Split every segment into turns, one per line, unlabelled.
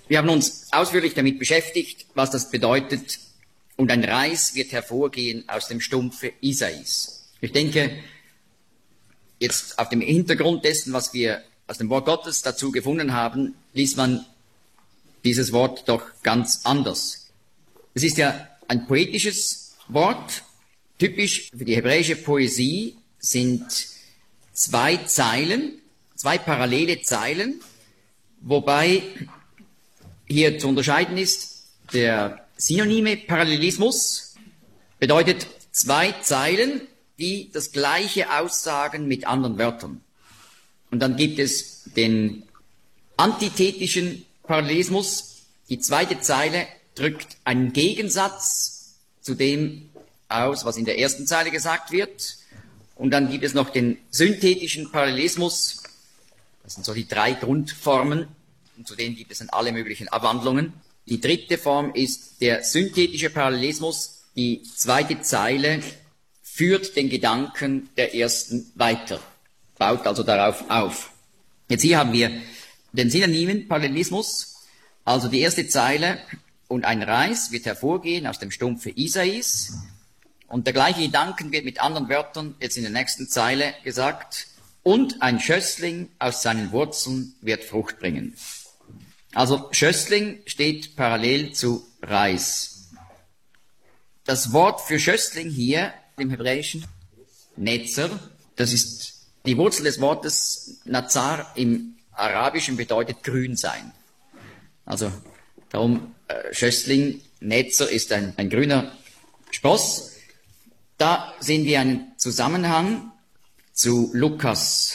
Wir haben uns ausführlich damit beschäftigt, was das bedeutet. Und ein Reis wird hervorgehen aus dem Stumpfe Isais. Ich denke, jetzt auf dem Hintergrund dessen, was wir aus dem Wort Gottes dazu gefunden haben, liest man dieses Wort doch ganz anders. Es ist ja ein poetisches Wort. Typisch für die hebräische Poesie sind zwei Zeilen, zwei parallele Zeilen, wobei hier zu unterscheiden ist, der synonyme Parallelismus bedeutet zwei Zeilen, die das Gleiche aussagen mit anderen Wörtern. Und dann gibt es den antithetischen Parallelismus. Die zweite Zeile drückt einen Gegensatz zu dem aus, was in der ersten Zeile gesagt wird. Und dann gibt es noch den synthetischen Parallelismus. Das sind so die drei Grundformen. Und zu denen gibt es dann alle möglichen Abwandlungen. Die dritte Form ist der synthetische Parallelismus. Die zweite Zeile führt den Gedanken der ersten weiter, baut also darauf auf. Jetzt hier haben wir den synonymen Parallelismus, also die erste Zeile: und ein Reis wird hervorgehen aus dem Stumpfe Isais. Und der gleiche Gedanken wird mit anderen Wörtern jetzt in der nächsten Zeile gesagt: und ein Schössling aus seinen Wurzeln wird Frucht bringen. Also Schössling steht parallel zu Reis. Das Wort für Schössling hier im Hebräischen, Netzer, das ist die Wurzel des Wortes Nazar im Arabischen, bedeutet grün sein. Also darum Schössling, Netzer ist ein grüner Spross. Da sehen wir einen Zusammenhang zu Lukas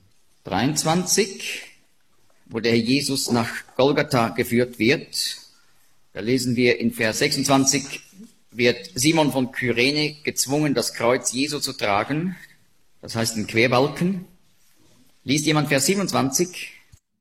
23, wo der Herr Jesus nach Golgatha geführt wird. Da lesen wir in Vers 26, wird Simon von Kyrene gezwungen, das Kreuz Jesu zu tragen. Das heißt den Querbalken. Liest jemand Vers 27?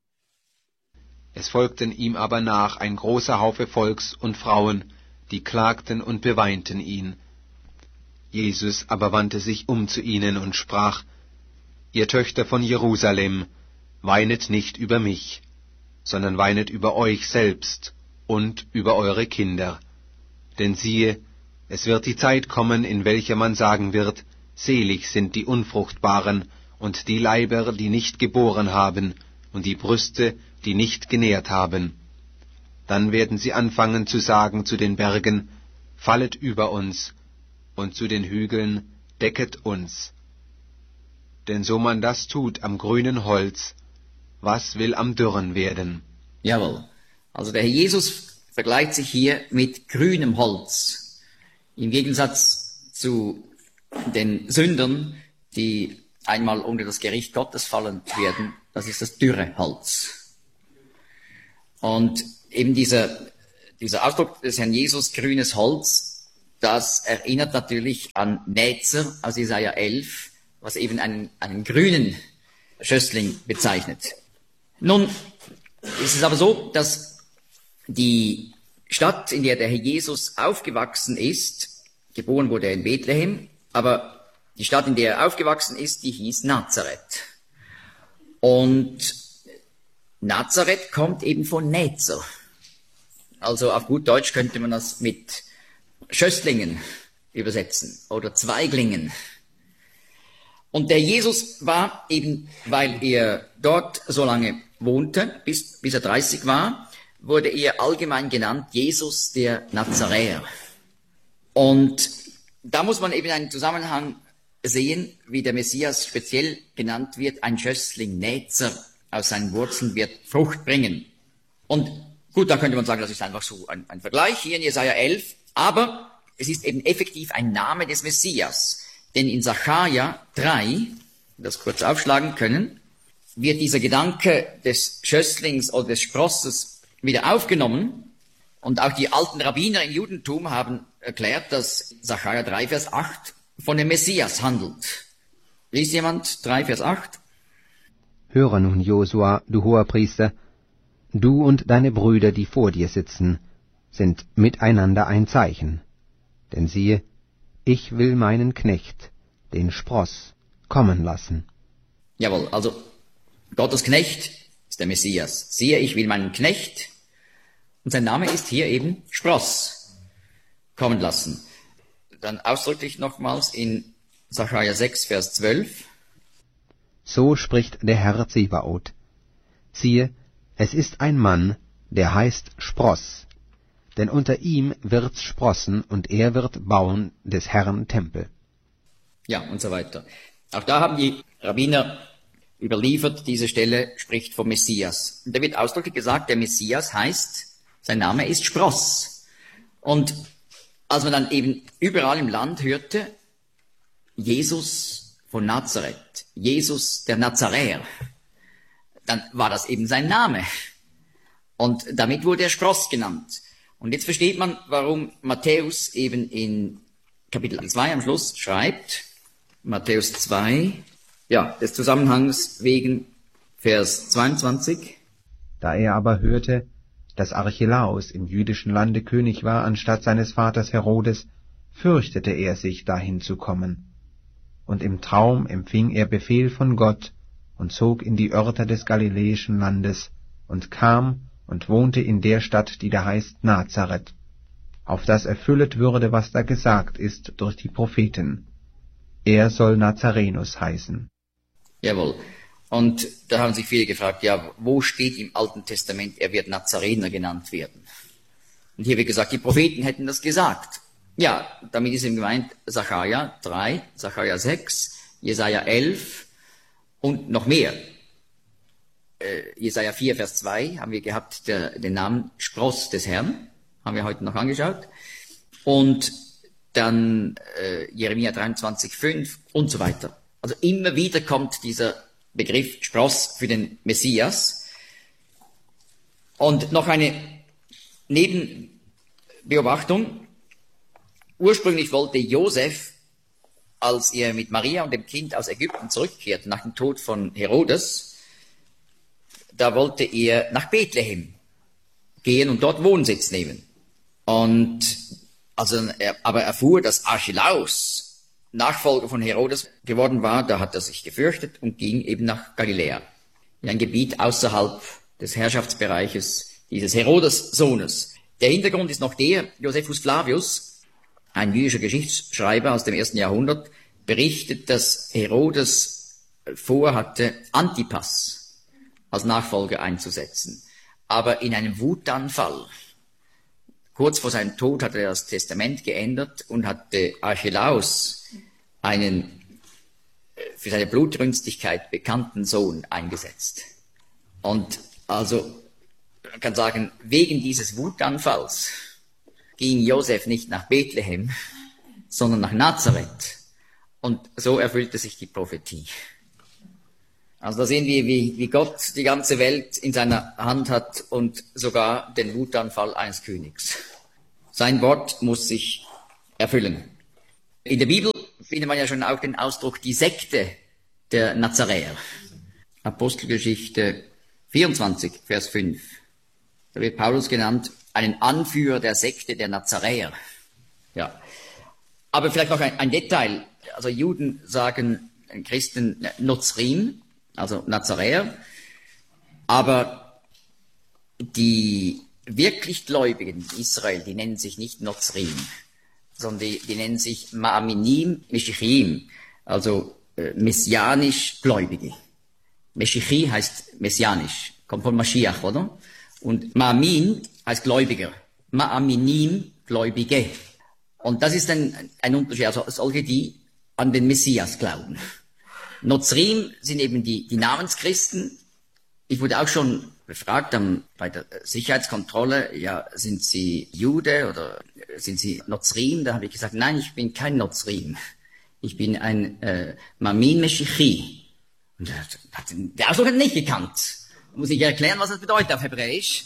Es folgten ihm aber nach ein großer Haufe Volks und Frauen, die klagten und beweinten ihn. Jesus aber wandte sich um zu ihnen und sprach: Ihr Töchter von Jerusalem, weinet nicht über mich, sondern weinet über euch selbst und über eure Kinder. Denn siehe, es wird die Zeit kommen, in welcher man sagen wird: Selig sind die Unfruchtbaren und die Leiber, die nicht geboren haben, und die Brüste, die nicht genährt haben. Dann werden sie anfangen zu sagen zu den Bergen: Fallet über uns, und zu den Hügeln: Decket uns. Denn so man das tut am grünen Holz, was will am dürren werden?
Jawohl. Also der Herr Jesus vergleicht sich hier mit grünem Holz. Im Gegensatz zu den Sündern, die einmal unter das Gericht Gottes fallen werden, das ist das dürre Holz. Und eben dieser Ausdruck des Herrn Jesus, grünes Holz, das erinnert natürlich an Netzer aus Jesaja 11, was eben einen grünen Schössling bezeichnet. Nun ist es aber so, dass die Stadt, in der der Herr Jesus aufgewachsen ist, geboren wurde er in Bethlehem, aber die Stadt, in der er aufgewachsen ist, die hieß Nazareth. Und Nazareth kommt eben von Netzer. Also auf gut Deutsch könnte man das mit Schösslingen übersetzen oder Zweiglingen. Und der Jesus war eben, weil er dort so lange wohnte, bis er 30 war, wurde er allgemein genannt Jesus der Nazaräer. Und da muss man eben einen Zusammenhang sehen, wie der Messias speziell genannt wird: ein Schössling, Netzer, aus seinen Wurzeln wird Frucht bringen. Und gut, da könnte man sagen, das ist einfach so ein Vergleich hier in Jesaja 11, aber es ist eben effektiv ein Name des Messias. Denn in Sacharja 3, das kurz aufschlagen können, wird dieser Gedanke des Schösslings oder des Sprosses wieder aufgenommen. Und auch die alten Rabbiner im Judentum haben erklärt, dass Sacharja 3, Vers 8 von dem Messias handelt. Liest jemand 3, Vers 8?
Höre nun, Josua, du Hoherpriester, du und deine Brüder, die vor dir sitzen, sind miteinander ein Zeichen. Denn siehe, ich will meinen Knecht, den Spross, kommen lassen.
Jawohl, also Gottes Knecht ist der Messias. Siehe, ich will meinen Knecht, Und sein Name ist hier eben Spross kommen lassen. Dann ausdrücklich nochmals in Sacharja 6, Vers 12.
So spricht der Herr Zebaoth. Siehe, es ist ein Mann, der heißt Spross, denn unter ihm wird's sprossen, und er wird bauen des Herrn Tempel.
Ja, und so weiter. Auch da haben die Rabbiner überliefert, diese Stelle spricht vom Messias. Und da wird ausdrücklich gesagt, der Messias heißt, sein Name ist Spross. Und als man dann eben überall im Land hörte, Jesus von Nazareth, Jesus der Nazaräer, dann war das eben sein Name. Und damit wurde er Spross genannt. Und jetzt versteht man, warum Matthäus eben in Kapitel 2 am Schluss schreibt, Matthäus 2, ja, des Zusammenhangs wegen Vers 22.
Da er aber hörte, dass Archelaus im jüdischen Lande König war anstatt seines Vaters Herodes, fürchtete er sich, dahin zu kommen. Und im Traum empfing er Befehl von Gott und zog in die Örter des galiläischen Landes und kam und wohnte in der Stadt, die da heißt Nazareth, auf das erfüllet würde, was da gesagt ist durch die Propheten. Er soll Nazarenus heißen.
Jawohl. Und da haben sich viele gefragt, ja, wo steht im Alten Testament, er wird Nazarener genannt werden? Und hier wird gesagt, die Propheten hätten das gesagt. Ja, damit ist ihm gemeint Sacharja 3, Sacharja 6, Jesaja 11 und noch mehr. Jesaja 4, Vers 2 haben wir gehabt, den Namen Spross des Herrn, haben wir heute noch angeschaut. Und dann Jeremia 23, 5 und so weiter. Also immer wieder kommt dieser Begriff Spross für den Messias. Und noch eine Nebenbeobachtung. Ursprünglich wollte Josef, als er mit Maria und dem Kind aus Ägypten zurückkehrte, nach dem Tod von Herodes, da wollte er nach Bethlehem gehen und dort Wohnsitz nehmen. Und also aber erfuhr, dass Archelaus Nachfolger von Herodes geworden war, da hat er sich gefürchtet und ging eben nach Galiläa, in ein Gebiet außerhalb des Herrschaftsbereiches dieses Herodes-Sohnes. Der Hintergrund ist noch der, Josephus Flavius, ein jüdischer Geschichtsschreiber aus dem 1. Jahrhundert, berichtet, dass Herodes vorhatte, Antipas als Nachfolger einzusetzen. Aber in einem Wutanfall, kurz vor seinem Tod, hatte er das Testament geändert und hatte Archelaus, einen für seine Blutrünstigkeit bekannten Sohn, eingesetzt. Und also, man kann sagen, wegen dieses Wutanfalls ging Josef nicht nach Bethlehem, sondern nach Nazareth. Und so erfüllte sich die Prophetie. Also da sehen wir, wie Gott die ganze Welt in seiner Hand hat und sogar den Wutanfall eines Königs. Sein Wort muss sich erfüllen. In der Bibel findet man ja schon auch den Ausdruck die Sekte der Nazaräer. Apostelgeschichte 24, Vers 5. Da wird Paulus genannt, einen Anführer der Sekte der Nazaräer. Ja. Aber vielleicht noch ein Detail. Also Juden sagen Christen Nozrim, also Nazaräer. Aber die wirklich Gläubigen in Israel, die nennen sich nicht Nozrim, sondern die nennen sich Ma'aminim Meshichim, also messianisch Gläubige. Meshichi heißt messianisch, kommt von Mashiach, oder? Und Ma'amin heißt Gläubiger. Ma'aminim, Gläubige. Und das ist ein Unterschied, also solche, die an den Messias glauben. Nozrim sind eben die Namenschristen. Ich wurde auch schon befragt bei der Sicherheitskontrolle, ja, sind Sie Jude oder sind Sie Nozrim? Da habe ich gesagt, nein, ich bin kein Nozrim. Ich bin ein Mamin Meshichi. Und der Ausdruck hat nicht gekannt. Muss ich erklären, was das bedeutet auf Hebräisch.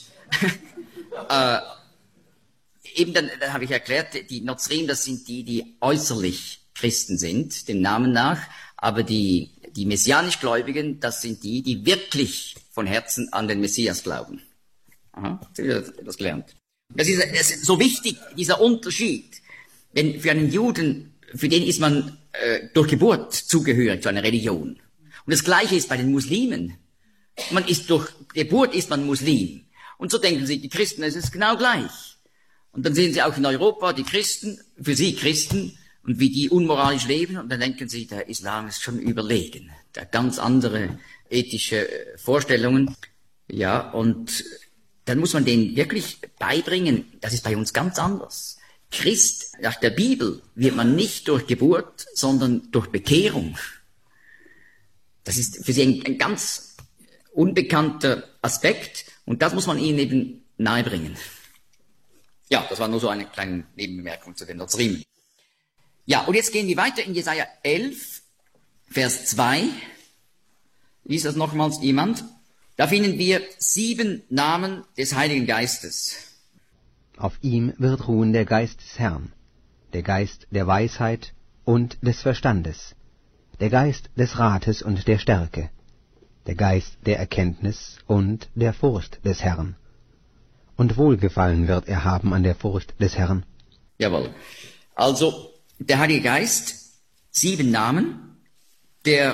Eben dann habe ich erklärt, die Nozrim, das sind die äußerlich Christen sind, dem Namen nach, aber die messianisch Gläubigen, das sind die wirklich von Herzen an den Messias glauben. Aha, jetzt habe ich das gelernt. Das ist so wichtig, dieser Unterschied. Denn für einen Juden, für den ist man durch Geburt zugehörig zu einer Religion. Und das Gleiche ist bei den Muslimen. Durch Geburt ist man Muslim. Und so denken sie, die Christen, es ist genau gleich. Und dann sehen sie auch in Europa die Christen, für sie Christen, und wie die unmoralisch leben, und dann denken sie, der Islam ist schon überlegen. Der hat ganz andere ethische Vorstellungen. Ja, und dann muss man denen wirklich beibringen, das ist bei uns ganz anders. Christ, nach der Bibel, wird man nicht durch Geburt, sondern durch Bekehrung. Das ist für sie ein ganz unbekannter Aspekt, und das muss man ihnen eben nahebringen. Ja, das war nur so eine kleine Nebenbemerkung zu den Nazarim. Ja, und jetzt gehen wir weiter in Jesaja 11, Vers 2. Liest das nochmals jemand? Da finden wir 7 Namen des Heiligen Geistes.
Auf ihm wird ruhen der Geist des Herrn, der Geist der Weisheit und des Verstandes, der Geist des Rates und der Stärke, der Geist der Erkenntnis und der Furcht des Herrn. Und Wohlgefallen wird er haben an der Furcht des Herrn.
Jawohl. Also, der Heilige Geist, 7 Namen. Der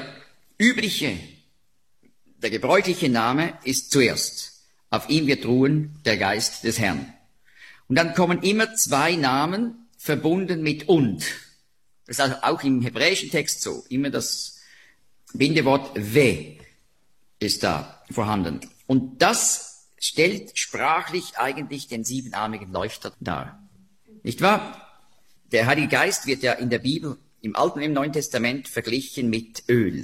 gebräuchliche Name ist zuerst. Auf ihm wird ruhen der Geist des Herrn. Und dann kommen immer 2 Namen verbunden mit und. Das ist also auch im hebräischen Text so. Immer das Bindewort we ist da vorhanden. Und das stellt sprachlich eigentlich den 7-armigen Leuchter dar. Nicht wahr? Der Heilige Geist wird ja in der Bibel, im Alten und im Neuen Testament, verglichen mit Öl.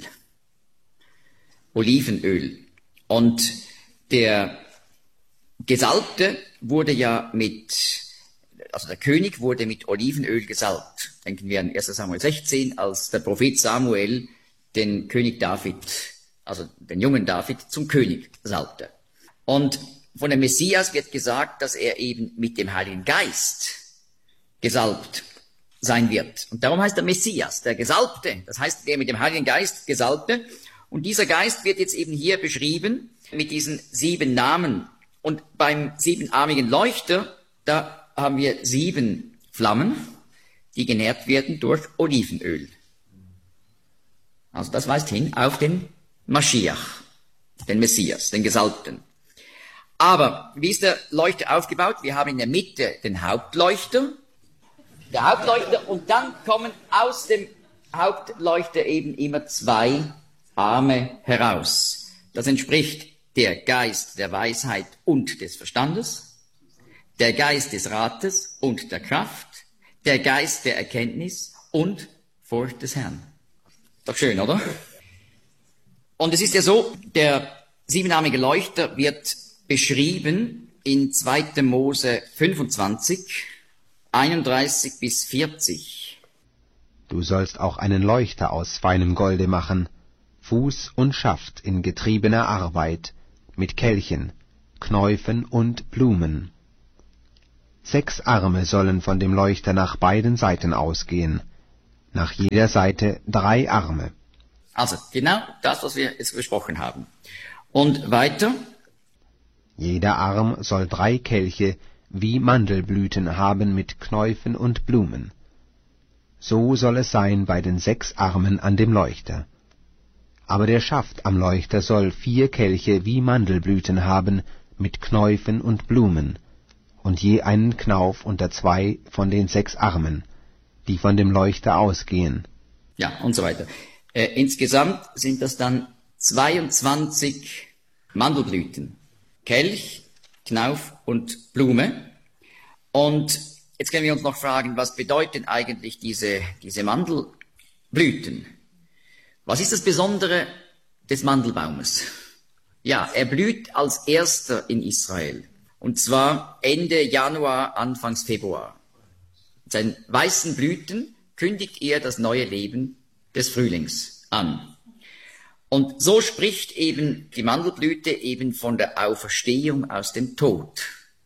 Olivenöl. Und der Gesalbte wurde ja der König wurde mit Olivenöl gesalbt. Denken wir an 1. Samuel 16, als der Prophet Samuel den König David, also den jungen David, zum König salbte. Und von dem Messias wird gesagt, dass er eben mit dem Heiligen Geist gesalbt sein wird. Und darum heißt er Messias, der Gesalbte. Das heißt, der mit dem Heiligen Geist Gesalbte. Und dieser Geist wird jetzt eben hier beschrieben mit diesen 7 Namen. Und beim 7-armigen Leuchter, da haben wir 7 Flammen, die genährt werden durch Olivenöl. Also das weist hin auf den Maschiach, den Messias, den Gesalbten. Aber wie ist der Leuchter aufgebaut? Wir haben in der Mitte den Hauptleuchter, und dann kommen aus dem Hauptleuchter eben immer 2 Arme heraus. Das entspricht der Geist der Weisheit und des Verstandes, der Geist des Rates und der Kraft, der Geist der Erkenntnis und Furcht des Herrn. Doch schön, oder? Und es ist ja so, der 7-armige Leuchter wird beschrieben in 2. Mose 25, 31 bis 40.
Du sollst auch einen Leuchter aus feinem Golde machen, Fuß und Schaft in getriebener Arbeit, mit Kelchen, Knäufen und Blumen. 6 Arme sollen von dem Leuchter nach beiden Seiten ausgehen, nach jeder Seite 3 Arme.
Also genau das, was wir jetzt besprochen haben. Und weiter?
Jeder Arm soll 3 Kelche wie Mandelblüten haben mit Knäufen und Blumen. So soll es sein bei den 6 Armen an dem Leuchter. Aber der Schaft am Leuchter soll 4 Kelche wie Mandelblüten haben mit Knäufen und Blumen, und je einen Knauf unter 2 von den 6 Armen, die von dem Leuchter ausgehen.
Ja, und so weiter. Insgesamt sind das dann 22 Mandelblüten. Kelch, Knauf und Blume. Und jetzt können wir uns noch fragen, was bedeuten eigentlich diese Mandelblüten? Was ist das Besondere des Mandelbaumes? Ja, er blüht als erster in Israel. Und zwar Ende Januar, Anfangs Februar. Mit seinen weißen Blüten kündigt er das neue Leben des Frühlings an. Und so spricht eben die Mandelblüte eben von der Auferstehung aus dem Tod.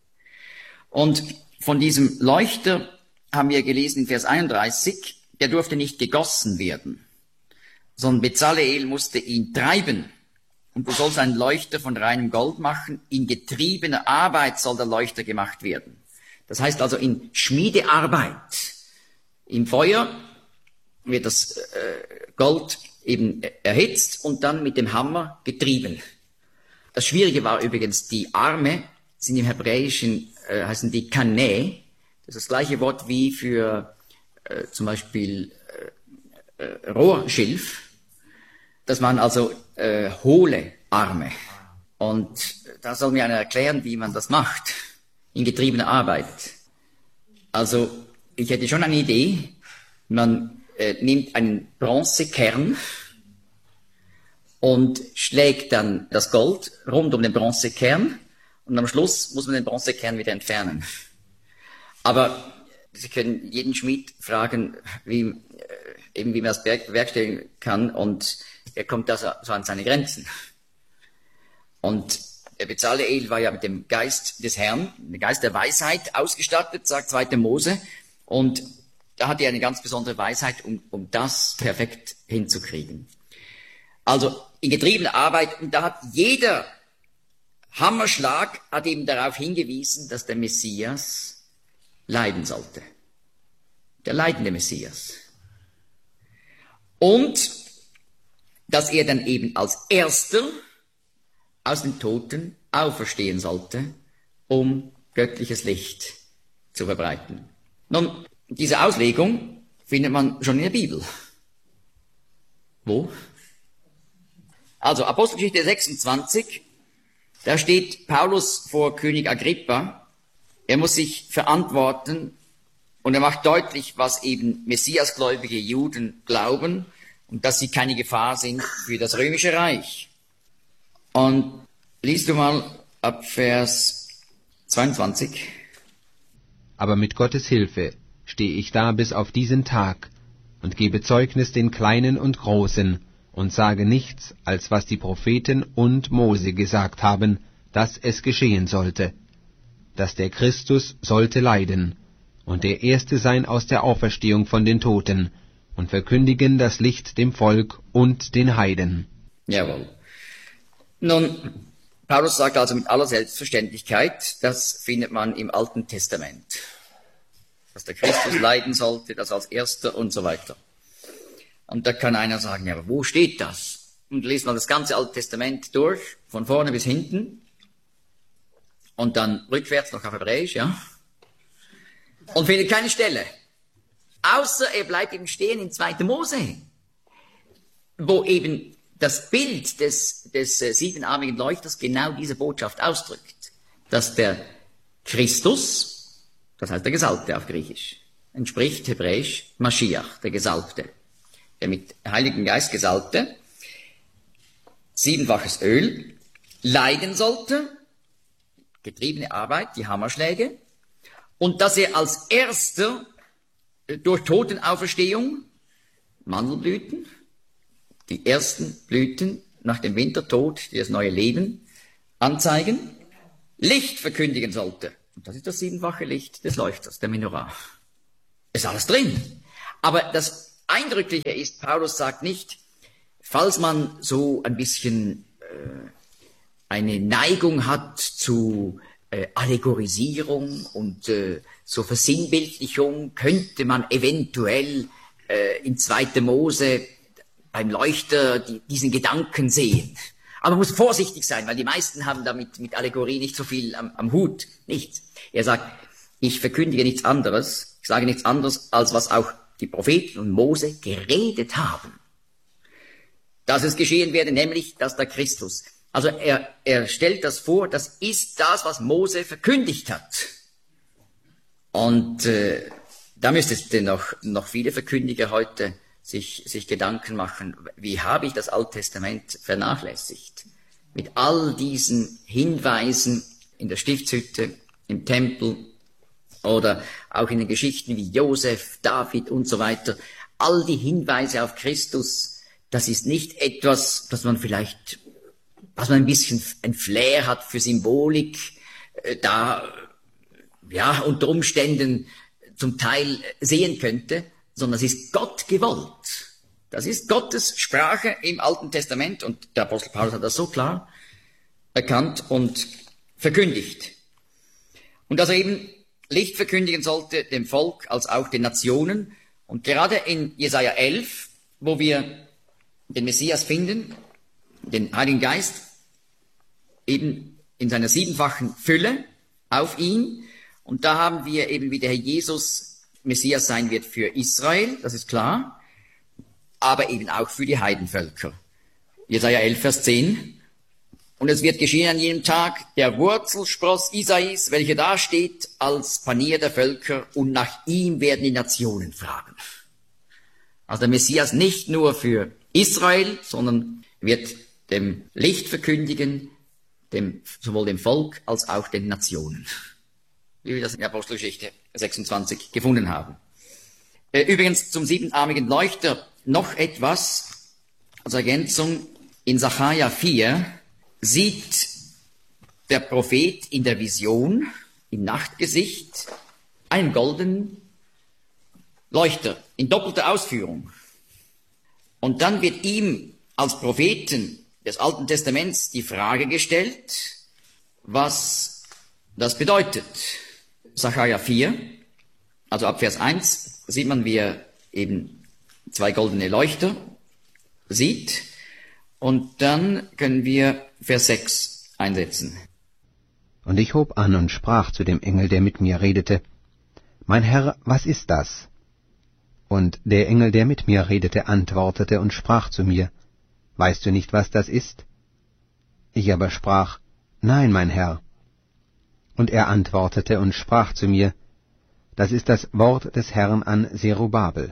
Und von diesem Leuchter haben wir gelesen in Vers 31, der durfte nicht gegossen werden, sondern Bezaleel musste ihn treiben. Und du sollst einen Leuchter von reinem Gold machen. In getriebener Arbeit soll der Leuchter gemacht werden. Das heißt also in Schmiedearbeit. Im Feuer wird das Gold eben erhitzt und dann mit dem Hammer getrieben. Das Schwierige war übrigens, die Arme sind im Hebräischen, heißen die Kanä. Das ist das gleiche Wort wie für zum Beispiel Rohrschilf. Das waren also hohle Arme. Und da soll mir einer erklären, wie man das macht, in getriebener Arbeit. Also, ich hätte schon eine Idee. Man nimmt einen Bronzekern und schlägt dann das Gold rund um den Bronzekern und am Schluss muss man den Bronzekern wieder entfernen. Aber Sie können jeden Schmied fragen, wie man das bewerkstelligen kann, und er kommt da so an seine Grenzen. Und der Bezaleel war ja mit dem Geist des Herrn, dem Geist der Weisheit ausgestattet, sagt 2. Mose, und da hat er eine ganz besondere Weisheit, um das perfekt hinzukriegen. Also in getriebener Arbeit, und da hat jeder Hammerschlag hat eben darauf hingewiesen, dass der Messias leiden sollte. Der leidende Messias. Und dass er dann eben als Erster aus den Toten auferstehen sollte, um göttliches Licht zu verbreiten. Nun, diese Auslegung findet man schon in der Bibel. Wo? Also Apostelgeschichte 26, da steht Paulus vor König Agrippa. Er muss sich verantworten und er macht deutlich, was eben messiasgläubige Juden glauben und dass sie keine Gefahr sind für das römische Reich. Und liest du mal ab Vers 22.
Aber mit Gottes Hilfe stehe ich da bis auf diesen Tag und gebe Zeugnis den Kleinen und Großen und sage nichts, als was die Propheten und Mose gesagt haben, dass es geschehen sollte, dass der Christus sollte leiden und der Erste sein aus der Auferstehung von den Toten und verkündigen das Licht dem Volk und den Heiden.
Jawohl. Nun, Paulus sagt also mit aller Selbstverständlichkeit, das findet man im Alten Testament, dass der Christus leiden sollte, das als Erster und so weiter. Und da kann einer sagen, ja, aber wo steht das? Und liest mal das ganze Alte Testament durch, von vorne bis hinten, und dann rückwärts noch auf Hebräisch, ja, und findet keine Stelle. Außer er bleibt eben stehen in 2. Mose, wo eben das Bild des siebenarmigen Leuchters genau diese Botschaft ausdrückt, dass der Christus, das heißt der Gesalbte auf Griechisch, entspricht hebräisch Maschiach, der Gesalbte, der mit Heiligen Geist Gesalbte, 7-faches Öl, leiden sollte, getriebene Arbeit, die Hammerschläge, und dass er als Erster durch Totenauferstehung, Mandelblüten, die ersten Blüten nach dem Wintertod, die das neue Leben anzeigen, Licht verkündigen sollte. Und das ist das 7-fache Licht des Leuchters, der Menorah. Ist alles drin. Aber das Eindrückliche ist, Paulus sagt nicht, falls man so ein bisschen eine Neigung hat zu Allegorisierung und so Versinnbildlichung, könnte man eventuell in 2. Mose beim Leuchter diesen Gedanken sehen. Aber man muss vorsichtig sein, weil die meisten haben damit mit Allegorie nicht so viel am Hut. Nichts. Er sagt, ich verkündige nichts anderes, ich sage nichts anderes, als was auch die Propheten und Mose geredet haben. Dass es geschehen werde, nämlich, dass der Christus. Also er stellt das vor, das ist das, was Mose verkündigt hat. Und da müsste noch viele Verkündiger heute sich Gedanken machen, wie habe ich das Alte Testament vernachlässigt? Mit all diesen Hinweisen in der Stiftshütte, im Tempel oder auch in den Geschichten wie Josef, David und so weiter. All die Hinweise auf Christus, das ist nicht etwas, was man ein bisschen ein Flair hat für Symbolik, da ja unter Umständen zum Teil sehen könnte, sondern es ist Gott gewollt. Das ist Gottes Sprache im Alten Testament und der Apostel Paulus hat das so klar erkannt und verkündigt. Und dass er eben Licht verkündigen sollte dem Volk als auch den Nationen. Und gerade in Jesaja 11, wo wir den Messias finden, den Heiligen Geist, eben in seiner siebenfachen Fülle auf ihn. Und da haben wir eben, wie der Herr Jesus Messias sein wird für Israel, das ist klar, aber eben auch für die Heidenvölker. Jesaja 11, Vers 10. Und es wird geschehen an jenem Tag, der Wurzelspross Isais, welcher dasteht als Panier der Völker, und nach ihm werden die Nationen fragen. Also der Messias nicht nur für Israel, sondern wird dem Licht verkündigen, sowohl dem Volk als auch den Nationen. Wie wir das in der Apostelgeschichte 26 gefunden haben. Übrigens zum siebenarmigen Leuchter noch etwas als Ergänzung. In Sacharja 4 sieht der Prophet in der Vision, im Nachtgesicht, einen goldenen Leuchter in doppelter Ausführung. Und dann wird ihm als Propheten des Alten Testaments die Frage gestellt, was das bedeutet. Sacharja 4, also ab Vers 1, sieht man, wie er eben zwei goldene Leuchter sieht. Und dann können wir Vers 6 einsetzen.
Und ich hob an und sprach zu dem Engel, der mit mir redete, Mein Herr, was ist das? Und der Engel, der mit mir redete, antwortete und sprach zu mir, Weißt du nicht, was das ist? Ich aber sprach, Nein, mein Herr. Und er antwortete und sprach zu mir, Das ist das Wort des Herrn an Zerubabel.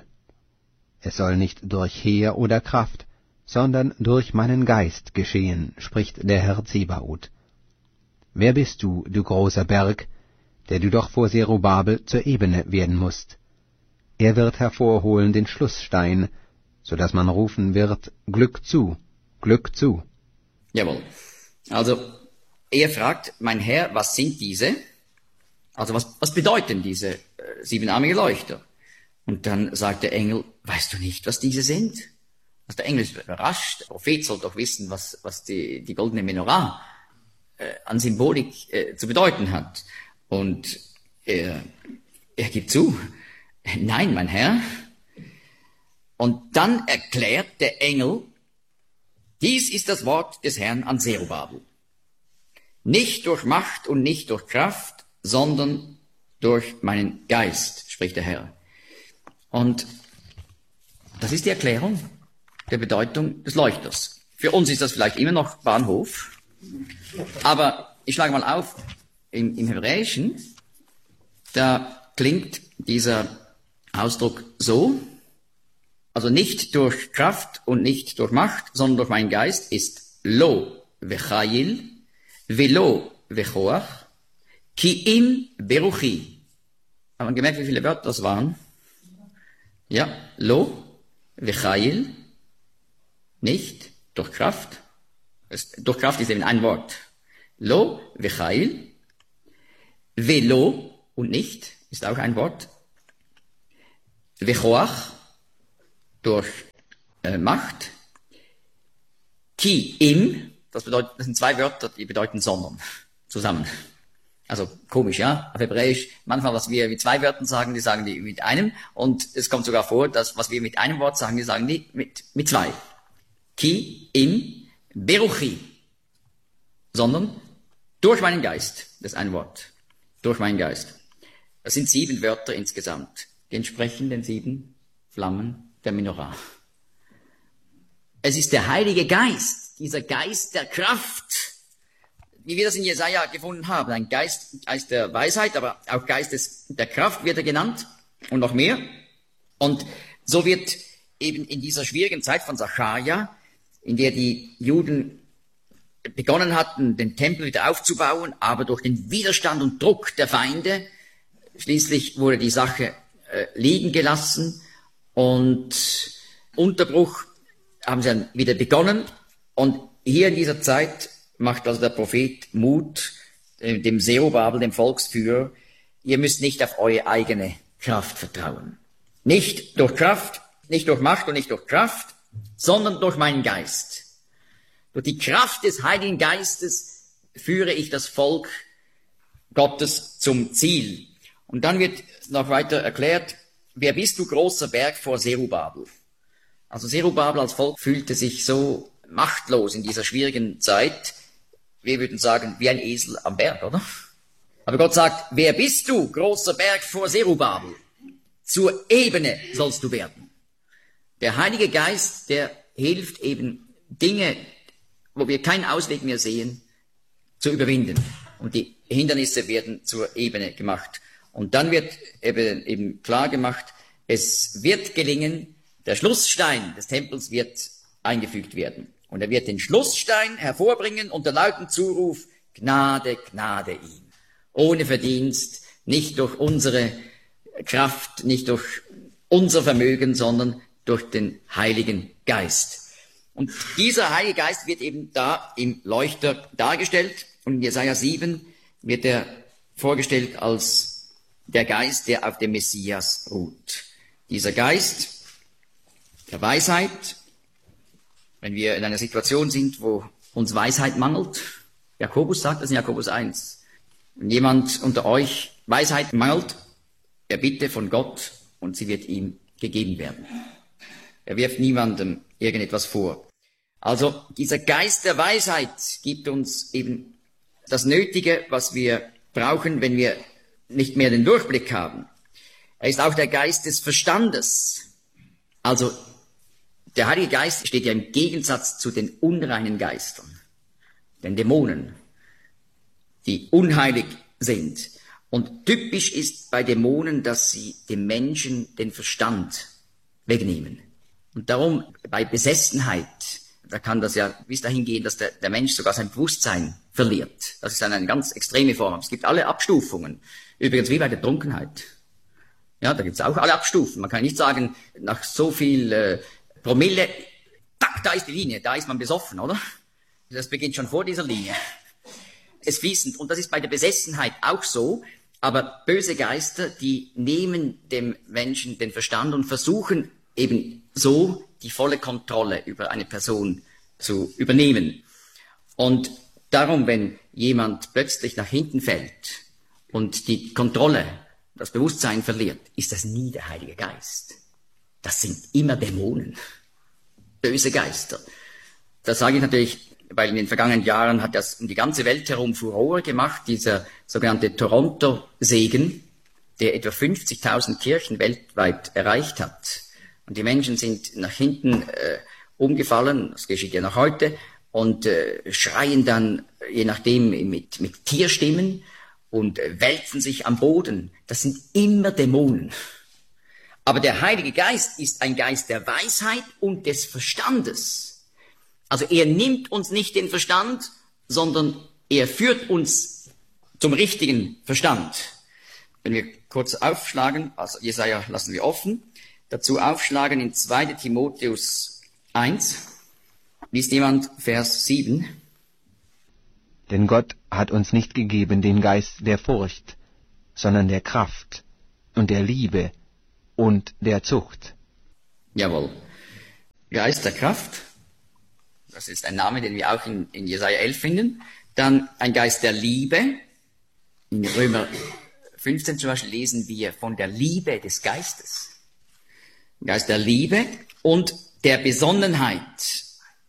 Es soll nicht durch Heer oder Kraft, sondern durch meinen Geist geschehen, spricht der Herr Zebaoth. Wer bist du, du großer Berg, der du doch vor Zerubabel zur Ebene werden musst? Er wird hervorholen den Schlussstein, so dass man rufen wird, Glück zu, Glück zu.
Jawohl. Also, er fragt, mein Herr, was sind diese? Also, was bedeuten diese siebenarmige Leuchter? Und dann sagt der Engel, weißt du nicht, was diese sind? Also der Engel ist überrascht. Der Prophet soll doch wissen, was die goldene Menorah an Symbolik zu bedeuten hat. Und er gibt zu, nein, mein Herr. Und dann erklärt der Engel, dies ist das Wort des Herrn an Zerubabel. Nicht durch Macht und nicht durch Kraft, sondern durch meinen Geist, spricht der Herr. Und das ist die Erklärung der Bedeutung des Leuchters. Für uns ist das vielleicht immer noch Bahnhof, aber ich schlage mal auf, im Hebräischen, da klingt dieser Ausdruck so, also nicht durch Kraft und nicht durch Macht, sondern durch meinen Geist, ist Lo vechayil, velo vechoach, ki im beruchi. Haben wir gemerkt, wie viele Wörter das waren? Ja, Lo vechayil, nicht durch Kraft. Durch Kraft ist eben ein Wort. Lo vechayil, velo und nicht ist auch ein Wort. Vechoach, durch Macht. Ki im, das sind zwei Wörter, die bedeuten sondern, zusammen. Also komisch, ja, auf Hebräisch, manchmal, was wir mit zwei Wörtern sagen, die sagen die mit einem, und es kommt sogar vor, dass was wir mit einem Wort sagen, die sagen die mit zwei. Ki im beruchi, sondern durch meinen Geist, das ist ein Wort, durch meinen Geist. Das sind 7 Wörter insgesamt, die entsprechen den 7 Flammen der Menorah. Es ist der Heilige Geist, dieser Geist der Kraft, wie wir das in Jesaja gefunden haben, ein Geist der Weisheit, aber auch Geist der Kraft wird er genannt und noch mehr. Und so wird eben in dieser schwierigen Zeit von Sacharja, in der die Juden begonnen hatten, den Tempel wieder aufzubauen, aber durch den Widerstand und Druck der Feinde, schließlich wurde die Sache liegen gelassen und Unterbruch haben sie dann wieder begonnen. Und hier in dieser Zeit macht also der Prophet Mut dem Zerubabel, dem Volksführer, ihr müsst nicht auf eure eigene Kraft vertrauen. Nicht durch Kraft, nicht durch Macht und nicht durch Kraft, sondern durch meinen Geist. Durch die Kraft des Heiligen Geistes führe ich das Volk Gottes zum Ziel. Und dann wird noch weiter erklärt, wer bist du, großer Berg, vor Zerubabel? Also Zerubabel als Volk fühlte sich so machtlos in dieser schwierigen Zeit. wir würden sagen, wie ein Esel am Berg, oder? Aber Gott sagt, wer bist du, großer Berg vor Zerubabel? Zur Ebene sollst du werden. Der Heilige Geist, der hilft eben Dinge, wo wir keinen Ausweg mehr sehen, zu überwinden. Und die Hindernisse werden zur Ebene gemacht. Und dann wird eben klar gemacht, es wird gelingen, der Schlussstein des Tempels wird eingefügt werden. Und er wird den Schlussstein hervorbringen unter lautem Zuruf, Gnade, Gnade ihm. Ohne Verdienst, nicht durch unsere Kraft, nicht durch unser Vermögen, sondern durch den Heiligen Geist. Und dieser Heilige Geist wird eben da im Leuchter dargestellt. Und in Jesaja 7 wird er vorgestellt als der Geist, der auf dem Messias ruht. Dieser Geist der Weisheit, wenn wir in einer Situation sind, wo uns Weisheit mangelt. Jakobus sagt das in Jakobus 1. Wenn jemand unter euch Weisheit mangelt, er bitte von Gott und sie wird ihm gegeben werden. Er wirft niemandem irgendetwas vor. Also dieser Geist der Weisheit gibt uns eben das Nötige, was wir brauchen, wenn wir nicht mehr den Durchblick haben. Er ist auch der Geist des Verstandes. Also der Heilige Geist steht ja im Gegensatz zu den unreinen Geistern, den Dämonen, die unheilig sind. Und typisch ist bei Dämonen, dass sie dem Menschen den Verstand wegnehmen. Und darum bei Besessenheit, da kann das ja bis dahin gehen, dass der Mensch sogar sein Bewusstsein verliert. Das ist eine ganz extreme Form. Es gibt alle Abstufungen. Übrigens wie bei der Trunkenheit. Ja, da gibt es auch alle Abstufen. Man kann nicht sagen, nach so viel Promille, da ist die Linie, da ist man besoffen, oder? Das beginnt schon vor dieser Linie. Es ist fließend. Und das ist bei der Besessenheit auch so. Aber böse Geister, die nehmen dem Menschen den Verstand und versuchen eben so die volle Kontrolle über eine Person zu übernehmen. Und darum, wenn jemand plötzlich nach hinten fällt und die Kontrolle, das Bewusstsein verliert, ist das nie der Heilige Geist. Das sind immer Dämonen, böse Geister. Das sage ich natürlich, weil in den vergangenen Jahren hat das um die ganze Welt herum Furore gemacht, dieser sogenannte Toronto-Segen, der etwa 50.000 Kirchen weltweit erreicht hat. Und die Menschen sind nach hinten umgefallen, das geschieht ja noch heute, und schreien dann, je nachdem, mit Tierstimmen und wälzen sich am Boden. Das sind immer Dämonen. Aber der Heilige Geist ist ein Geist der Weisheit und des Verstandes. Also er nimmt uns nicht den Verstand, sondern er führt uns zum richtigen Verstand. Wenn wir kurz aufschlagen, also Jesaja lassen wir offen, dazu aufschlagen in 2. Timotheus 1, liest jemand Vers 7.
Denn Gott hat uns nicht gegeben den Geist der Furcht, sondern der Kraft und der Liebe und der Zucht.
Jawohl. Geist der Kraft, das ist ein Name, den wir auch in Jesaja 11 finden. Dann ein Geist der Liebe. In Römer 15 zum Beispiel lesen wir von der Liebe des Geistes. Geist der Liebe und der Besonnenheit.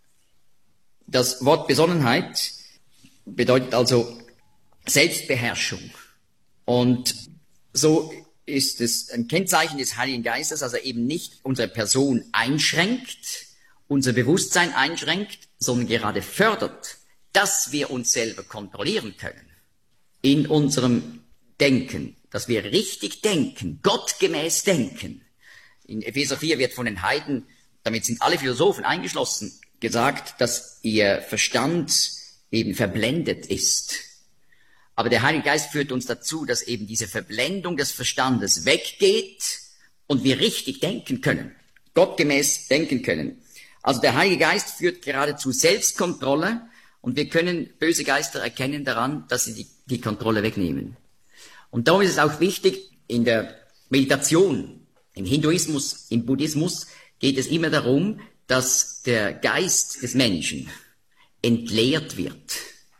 Das Wort Besonnenheit bedeutet also Selbstbeherrschung. Und so ist es ein Kennzeichen des Heiligen Geistes, dass er eben nicht unsere Person einschränkt, unser Bewusstsein einschränkt, sondern gerade fördert, dass wir uns selber kontrollieren können in unserem Denken, dass wir richtig denken, gottgemäß denken. In Epheser 4 wird von den Heiden, damit sind alle Philosophen eingeschlossen, gesagt, dass ihr Verstand eben verblendet ist. Aber der Heilige Geist führt uns dazu, dass eben diese Verblendung des Verstandes weggeht und wir richtig denken können, gottgemäß denken können. Also der Heilige Geist führt gerade zu Selbstkontrolle und wir können böse Geister erkennen daran, dass sie die Kontrolle wegnehmen. Und darum ist es auch wichtig, in der Meditation, im Hinduismus, im Buddhismus geht es immer darum, dass der Geist des Menschen entleert wird.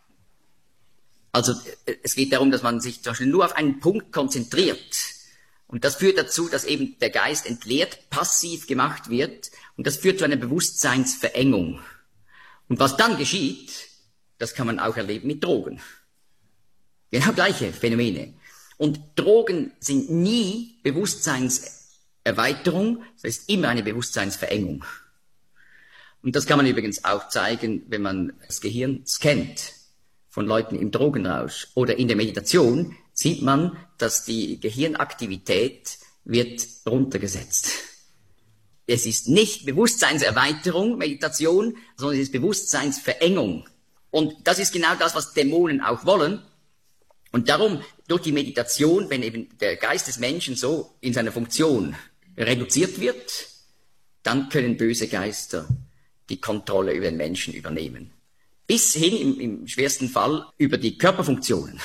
Also es geht darum, dass man sich zum Beispiel nur auf einen Punkt konzentriert. Und das führt dazu, dass eben der Geist entleert, passiv gemacht wird. Und das führt zu einer Bewusstseinsverengung. Und was dann geschieht, das kann man auch erleben mit Drogen. Genau gleiche Phänomene. Und Drogen sind nie Bewusstseinserweiterung, das ist immer eine Bewusstseinsverengung. Und das kann man übrigens auch zeigen, wenn man das Gehirn scannt von Leuten im Drogenrausch oder in der Meditation, sieht man, dass die Gehirnaktivität wird runtergesetzt. Es ist nicht Bewusstseinserweiterung, Meditation, sondern es ist Bewusstseinsverengung. Und das ist genau das, was Dämonen auch wollen. Und darum, durch die Meditation, wenn eben der Geist des Menschen so in seiner Funktion reduziert wird, dann können böse Geister die Kontrolle über den Menschen übernehmen. Bis hin im schwersten Fall über die Körperfunktionen.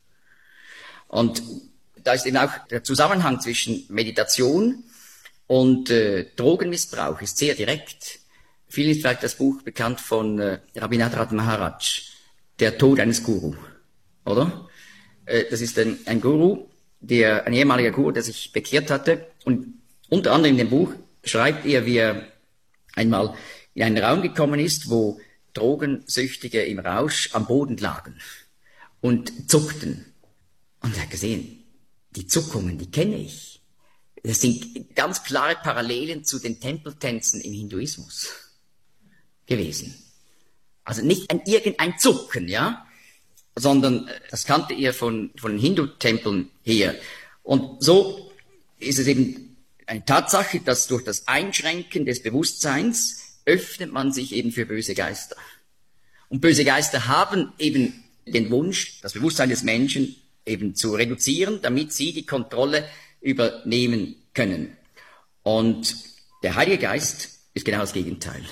Und da ist eben auch der Zusammenhang zwischen Meditation und Drogenmissbrauch ist sehr direkt. Vielen ist vielleicht das Buch bekannt von Rabindranath Maharaj, Der Tod eines Guru, oder? Das ist ein Guru, ein ehemaliger Guru, der sich bekehrt hatte. Und unter anderem in dem Buch schreibt er, wie er einmal in einen Raum gekommen ist, wo Drogensüchtige im Rausch am Boden lagen und zuckten. Und er hat gesehen, die Zuckungen, die kenne ich. Das sind ganz klare Parallelen zu den Tempeltänzen im Hinduismus gewesen. Also nicht irgendein Zucken, ja, sondern das kannte er von Hindu-Tempeln her. Und so ist es eben eine Tatsache, dass durch das Einschränken des Bewusstseins öffnet man sich eben für böse Geister. Und böse Geister haben eben den Wunsch, das Bewusstsein des Menschen eben zu reduzieren, damit sie die Kontrolle übernehmen können. Und der Heilige Geist ist genau das Gegenteil.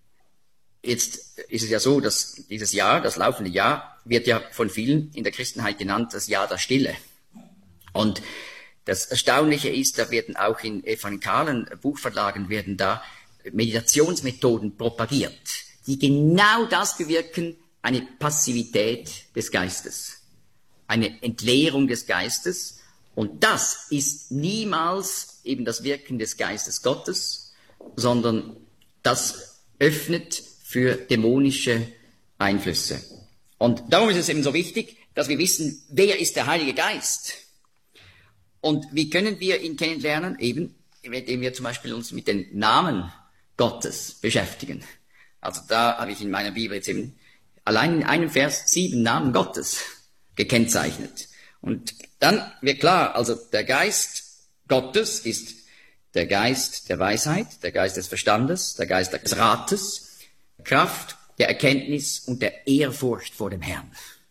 Jetzt ist es ja so, dass dieses Jahr, das laufende Jahr, wird ja von vielen in der Christenheit genannt das Jahr der Stille. Und das Erstaunliche ist, da werden auch in evangelikalen Buchverlagen werden da Meditationsmethoden propagiert, die genau das bewirken, eine Passivität des Geistes, eine Entleerung des Geistes. Und das ist niemals eben das Wirken des Geistes Gottes, sondern das öffnet für dämonische Einflüsse. Und darum ist es eben so wichtig, dass wir wissen, wer ist der Heilige Geist? Und wie können wir ihn kennenlernen? Eben, indem wir zum Beispiel uns mit den Namen Gottes beschäftigen. Also da habe ich in meiner Bibel jetzt eben allein in einem Vers 7 Namen Gottes gekennzeichnet. Und dann wird klar, also der Geist Gottes ist der Geist der Weisheit, der Geist des Verstandes, der Geist des Rates, Kraft, der Erkenntnis und der Ehrfurcht vor dem Herrn.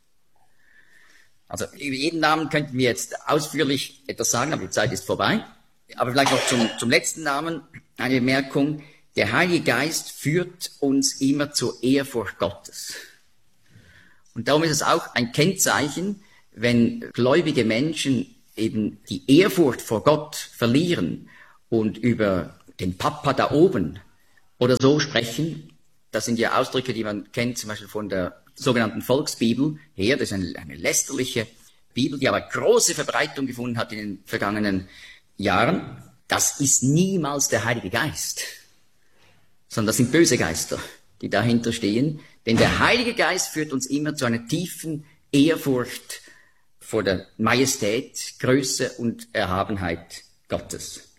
Also über jeden Namen könnten wir jetzt ausführlich etwas sagen, aber die Zeit ist vorbei. Aber vielleicht noch zum letzten Namen eine Bemerkung. Der Heilige Geist führt uns immer zur Ehrfurcht Gottes. Und darum ist es auch ein Kennzeichen, wenn gläubige Menschen eben die Ehrfurcht vor Gott verlieren und über den Papa da oben oder so sprechen. Das sind ja Ausdrücke, die man kennt, zum Beispiel von der sogenannten Volksbibel her. Das ist eine lästerliche Bibel, die aber große Verbreitung gefunden hat in den vergangenen Jahren. Das ist niemals der Heilige Geist, sondern das sind böse Geister, die dahinter stehen. Denn der Heilige Geist führt uns immer zu einer tiefen Ehrfurcht vor der Majestät, Größe und Erhabenheit Gottes.